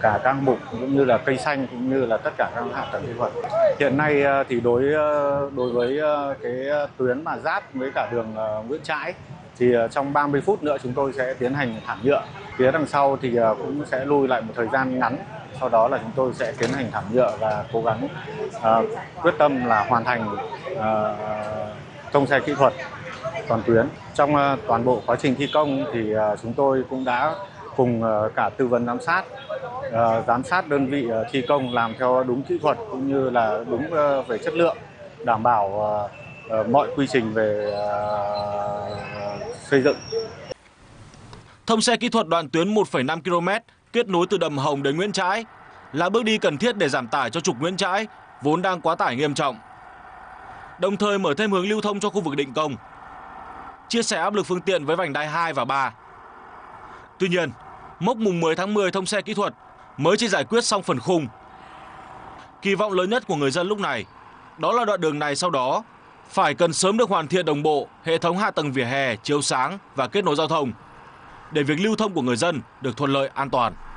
cả các hạng mục cũng như là cây xanh cũng như là tất cả các hạ tầng kỹ thuật. Hiện nay thì đối với cái tuyến mà giáp với cả đường Nguyễn Trãi thì trong 30 phút nữa chúng tôi sẽ tiến hành thảm nhựa. Phía đằng sau thì cũng sẽ lui lại một thời gian ngắn. Sau đó là chúng tôi sẽ tiến hành thảm nhựa và cố gắng quyết tâm là hoàn thành thông xe kỹ thuật toàn tuyến. Trong toàn bộ quá trình thi công thì chúng tôi cũng đã cùng cả tư vấn giám sát đơn vị thi công làm theo đúng kỹ thuật cũng như là đúng về chất lượng, đảm bảo mọi quy trình về xây dựng. Thông xe kỹ thuật đoạn tuyến 1,5 km kết nối từ Đầm Hồng đến Nguyễn Trãi là bước đi cần thiết để giảm tải cho trục Nguyễn Trãi vốn đang quá tải nghiêm trọng. Đồng thời mở thêm hướng lưu thông cho khu vực Định Công, chia sẻ áp lực phương tiện với vành đai 2 và 3. Tuy nhiên, mốc mùng 10 tháng 10 thông xe kỹ thuật mới chỉ giải quyết xong phần khung. Kỳ vọng lớn nhất của người dân lúc này đó là đoạn đường này sau đó phải cần sớm được hoàn thiện đồng bộ hệ thống hạ tầng vỉa hè, chiếu sáng và kết nối giao thông để việc lưu thông của người dân được thuận lợi, an toàn.